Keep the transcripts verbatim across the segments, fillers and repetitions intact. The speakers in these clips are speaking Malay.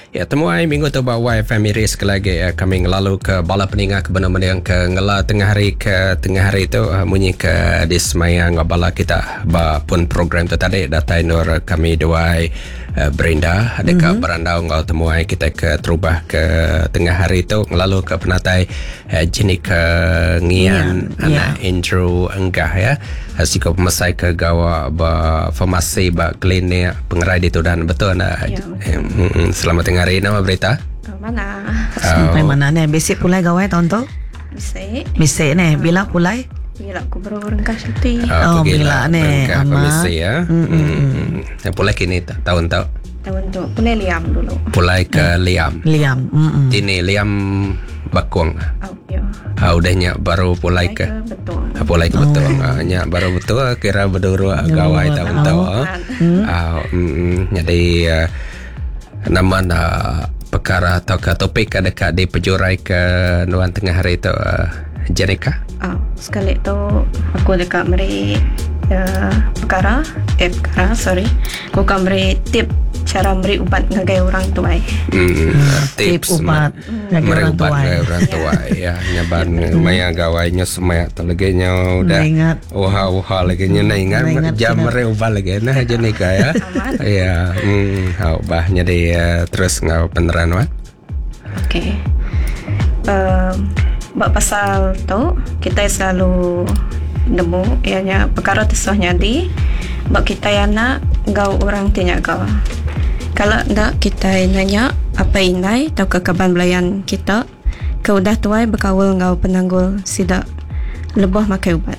Ya, temuai minggu tu bawa F M Iris sekali lagi ya, kami ngelalu ke bala peningat ke benar-benar ke ngela tengah hari ke tengah hari tu uh, munyi ke di semaya ngabala kita ba pun program tu tadi datai nur kami duai uh, Brenda ada mm-hmm. ke berandau ngal temuai kita ke terubah ke tengah hari tu ngelalu ke penatai uh, jenik ke ngian yeah, anak yeah. Andrew Enggah ya asiko pemasai ke gawa ba farmasi ba klinik pengerai di tu dan betul nak yeah, um, selamat tengah hari nama berita mana sampai mana ni besok pulai gawai tahun tu besok besok ni bila pulai bila aku baru rengkah cuti oh, oh bila ni ama ya hmm. pulai kini tahun tu tahun tu pulai liam dulu pulai ke liam liam ini liam Bakuang oh ya ah udahnya baru pulai ke betul pulai ke betul hanya baru betul kira berdua gawai tahun tu ah jadi nama uh, perkara atau ke topik dekat di pejurai ke Nuan Tengah hari itu uh, Jenika? Oh, sekali tu aku dekat beri uh, perkara eh perkara sorry aku akan beri tip cara beri ubat ngagai orang tua. Hmm, tips ubat beri ubat ngagai orang tua ya nyaban maya gawainya semaya talaginya udah wah wah lagi nya ingat jam beri ubat lagi nah Jenika ya. Ya, hmm hau bah jadi uh, terus ngau peneran wa. Okey. Um, bab pasal tu kita selalu nemu ianya perkara tersahnya di bab kita yang nak ngau orang tanya kau. Kalau nak kita nanya apa inai atau kekaban belayan kita ke udah tuai berkawal ngau penanggul sidak lebah makai ubat.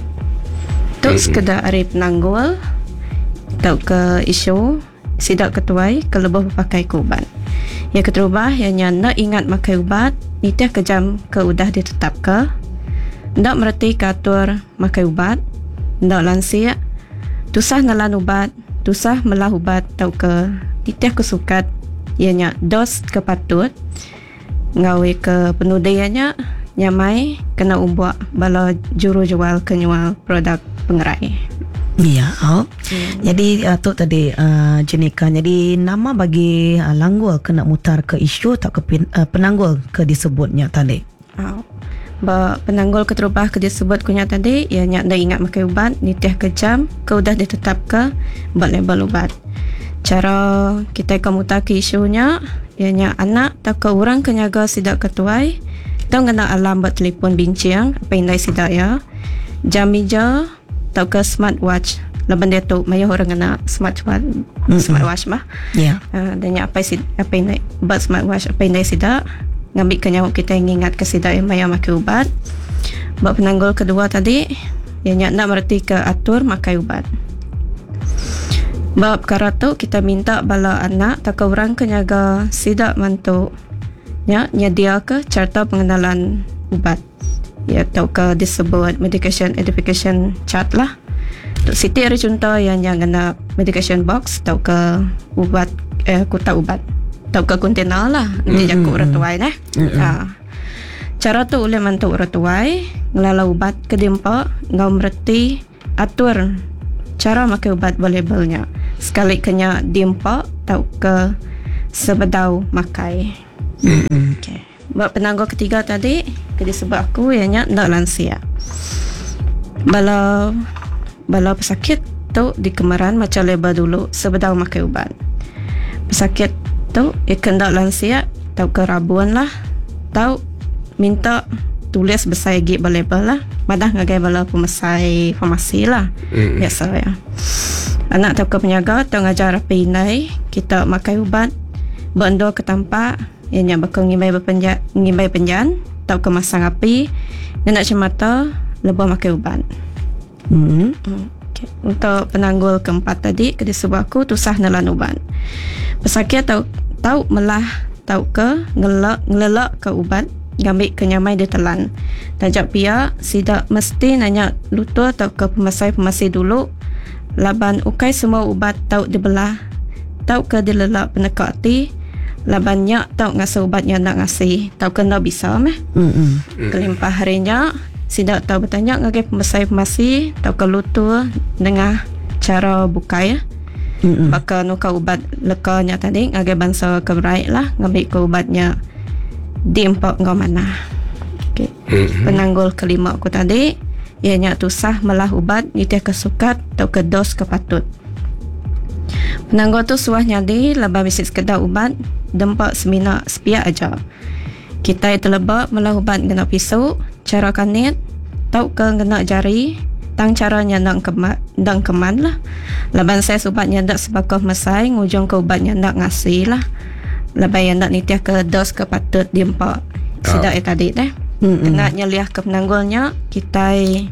Tu mm-hmm. sekedar hari penanggul atau ke isu sidak ketuai ke lebah pakai ubat. Yang keterubah ianya nak ingat makai ubat nitiah kejam ke udah ditetap ke nak mereti katur makai ubat nak lansia tusah nalan ubat tusah melah ubat atau ke nitiah kesukat ianya dos kepatut ngawi ke penudiannya nyamai kena umbuak bala juru jual kenyual produk pengerai. Ya, oh. Hmm. Jadi uh, tu tadi uh, Jenika. Jadi nama bagi uh, langgul kena mutar ke isu atau ke pin, uh, penanggul ke disebutnya tadi. Oh. Ba penanggul keterubah ke disebut kunya tadi ianya dah ingat makai ubat nitiah kejam ke udah ditetap ke buat label ubat. Cara kita ke mutar ke isunya ianya anak tak ke orang kenyaga sidak ketuai tau kena alam buat telefon bincang apa yang dah sidak ya. Jam meja atau ke smartwatch laban dia tu maya orang kena smartwatch mm-hmm. smartwatch mah ya yeah. uh, dan apa si apa ini buat smartwatch apa ini sidak ngambil kenyawak kita yang ingat ke sidak yang maya makai ubat. Bab penanggul kedua tadi yang nak mereti ke atur makai ubat. Bab perkara tu kita minta bala anak tak orang kenyaga sidak mantu ya nyedia ke carta pengenalan ubat ya atau ke disebut medication identification chart lah. Siti ada contoh yang yang kena medication box atau ke ubat eh kotak ubat atau ke kontainer lah nanti mm-hmm. jakuk ratuai nah. Mm-hmm. Ha. Cara tu oleh mantu ratuai ngelala ubat ke dimpa ngau mereti atur cara makai ubat labelnya sekali kena dimpa atau ke sebedau makai. Mm-hmm. Okay. Buat penanggul ketiga tadi jadi sebab aku ianya nak lansia. Bala bala pesakit tu di kemaran macam leba dulu sebedau makai ubat. Pesakit tu ikan dak lansia tau kerabuan lah. Tau minta tulis besar gig balabel lah. Madah ngagai bala pemasai farmasi lah. Mm. Biasa ya. Anak tau ke penjaga tau ngajar apa inai kita makai ubat. Bendo ke tampak ianya bakal ngimbai berpenjan ngimbai penjan tau ke masang api dan nak cemata lebah makai ubat. Hmm. Okay. Untuk penanggul keempat tadi ke disebut aku tusah nelan ubat. Pesakit tau tau melah tau ke ngelak ngelelak ke ubat ngambil kenyamai dia telan. Tajak pia sidak mesti nanya lutut tau ke pemasai-pemasai dulu laban ukai semua ubat tau dibelah tau ke dilelak penekak hati labannya tau ngasih ubatnya nak ngasih tau kena bisa meh mm-hmm. kelimpah harinya sidak tau bertanya ngagai pemasai-pemasai tau ke lutur dengan cara bukai Mm-mm. Baka nuka ubat lekanya tadi agai bangsa keberai lah ngambil ke ubatnya di empat ngau mana. Okay. Mm-hmm. Penanggul kelima aku tadi ianya tusah melah ubat nitiah kesukat atau ke dos kepatut. Penanggul tu suah nyadi laba bisit sekedar ubat dempak semina sepiak aja. Kita itu lebak melah ubat kena pisau, cara kanit, tau ke kena jari, tang caranya nak kemat, dang keman lah. Laban saya ubatnya ndak sebakah mesai, ngujung ke ubatnya ndak ngasih lah. Laban yang ndak nitiah ke dos ke patut diempak. Sidak oh. tadi deh. Mm-hmm. Kena nyeliah ke penanggulnya, kita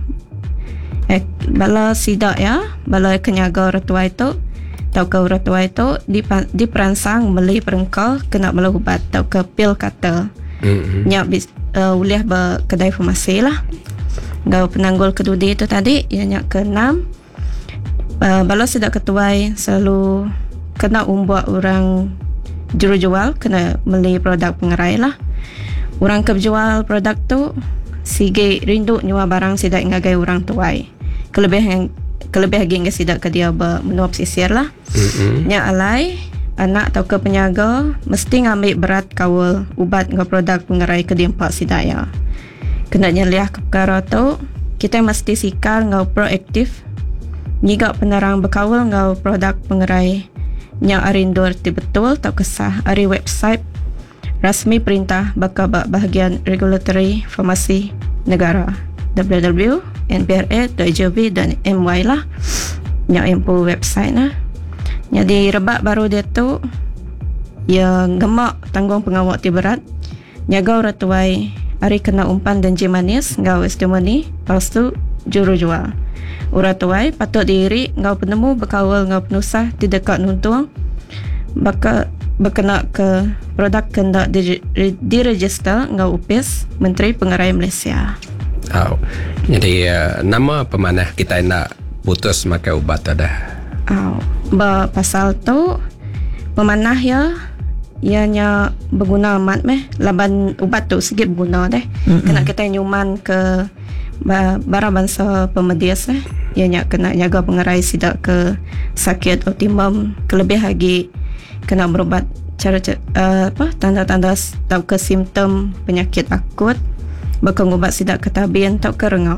eh bala sidak ya, bala kenyaga retua itu, tau ke retua itu diperansang beli perengkau kena melah ubat tau ke pil kata. Mm-hmm. Nyak uh, uliah ba kedai farmasi lah. Gau penanggul kedudi itu tadi ianya keenam. Uh, bala sidak ketuai selalu kena umbuak orang juru jual kena beli produk pengerai lah. Orang kejual produk tu sige rindu nyua barang sidak ngagai orang tuai. Kelebihan kelebihan geng sidak ke dia ba menuap sisir lah. Mm-hmm. Nya alai anak atau ke penyaga mesti ngambil berat kawal ubat ngau produk pengerai ke diempak sidaya. Kena nyeliah ke perkara tu, kita mesti sikar ngau proaktif nyiga penerang berkawal ngau produk pengerai yang arindur ti betul atau kesah ari website rasmi perintah baka bahagian regulatory farmasi negara w w w dot n p r a dot g o v dot m y lah yang info website lah. Jadi rebak baru dia tu yang gemak tanggung pengawak ti berat nyagau ratuai ari kena umpan dan manis ngau estimoni lepas tu juru jual uratuai patut diri ngau penemu berkawal ngau penusah di dekat nuntung baka berkena ke produk kena diregister ngau U P I S Menteri Pengerai Malaysia. Oh. Jadi uh, nama pemanah kita nak putus makai ubat ada. Oh, ba pasal tu pemanah ya ianya berguna amat meh laban ubat tu sikit berguna deh. Mm-hmm. Kena kita nyuman ke bara bangsa pemedias eh ianya kena jaga pengerai sidak ke sakit otimum kelebih lagi kena berubat cara uh, apa tanda-tanda tau ke simptom penyakit akut bakal ubat sidak ke tabin tau ke rengau.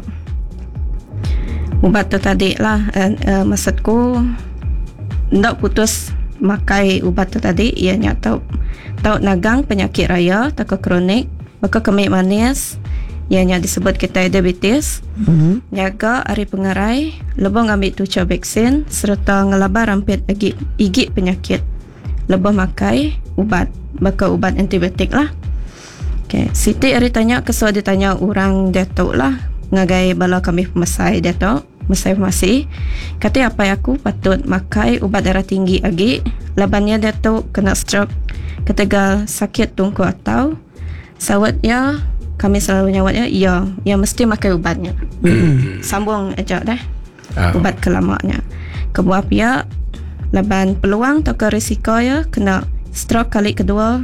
Ubat tu tadi lah uh, uh, maksudku ndak putus makai ubat tu tadi ianya tau tau nagang penyakit raya tau ke kronik maka kemik manis ianya disebut kita diabetes. Mm-hmm. Jaga hari pengerai lebih ngambil tujuh vaksin serta ngelabar rampit igit, igit penyakit lebih makai ubat maka ubat antibiotik lah. Okay. Siti hari tanya kesua ditanya orang datuk lah ngagai bala kami pemesai datuk mesai farmasi kata apa aku patut makai ubat darah tinggi lagi labannya datuk kena stroke ketegal sakit tungku atau sawatnya kami selalu nyawatnya ya ya mesti makai ubatnya. Mm. Sambung aja dah oh. Ubat kelamanya kebuah pihak laban peluang atau ke risiko ya kena stroke kali kedua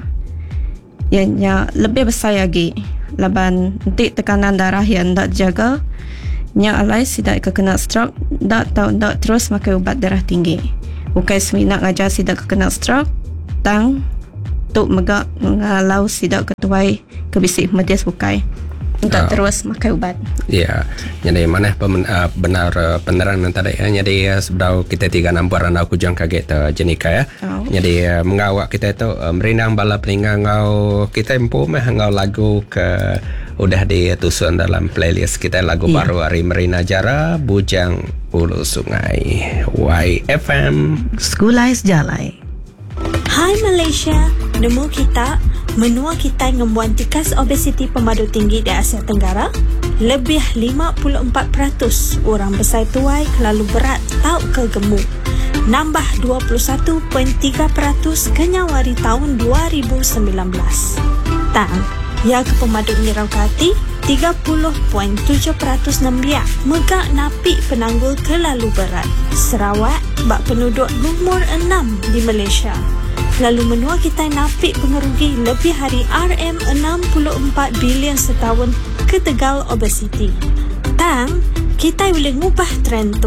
ianya lebih besar lagi laban nanti tekanan darah yang tak jaga nya alai sidak ke kena stroke dak tahu dak terus makai ubat darah tinggi bukai semina ngajar sidak ke kena stroke tang tuk megak ngalau sidak ketuai ke bisik medis bukai tak oh. terus makai ubat. Ya, jadi mana pemen, uh, benar uh, penerangan tadi ya. Jadi uh, sebelum kita tiga nampuran aku jangan kaget uh, jenika ya. Oh. Jadi uh, mengawak kita itu uh, merinang bala peningang ngau kita empu meh ngau lagu ke udah ditusun dalam playlist kita lagu yeah. baru hari Merina Jara Bujang Ulu Sungai Y F M Sekolah Jalai. Hai Malaysia, nemu kita menua kita ngembuan tikas obesiti pemadu tinggi di Asia Tenggara. Lebih lima puluh empat peratus orang besar tuai kelalu berat tau ke gemuk. Nambah dua puluh satu perpuluhan tiga peratus kenyawari tahun dua ribu sembilan belas. Tang, ya ke pemadu nyerau kati tiga puluh perpuluhan tujuh peratus nambia megak napi penanggul kelalu berat. Sarawak bak penduduk nomor enam di Malaysia. Lalu menua kita napi pengerugi lebih hari R M enam puluh empat bilion setahun ke tegal obesiti. Tang, kita boleh ngubah trend tu.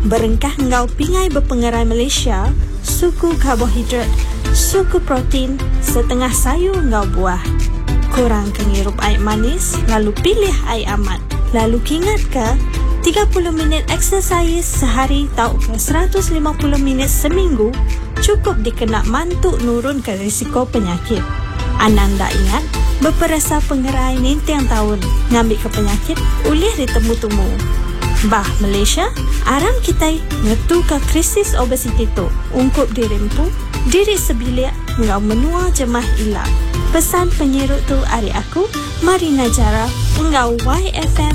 berengkah engkau pingai berpengerai Malaysia, suku karbohidrat, suku protein, setengah sayur engkau buah. Kurang kengirup air manis, lalu pilih air amat. Lalu ingat ke, tiga puluh minit exercise sehari tau ke seratus lima puluh minit seminggu cukup dikenak mantuk nurun ke risiko penyakit. Ananda ingat, berperasa pengerai nintang tahun ngambil ke penyakit ulih ditemu-temu. Bah Malaysia, aram kita ngetu ke krisis obesiti tu. Ungkup dirimpu, diri sebilik ngau menua jemah ilang. Pesan penyerut tu hari aku, Marina Jara, engau Y F M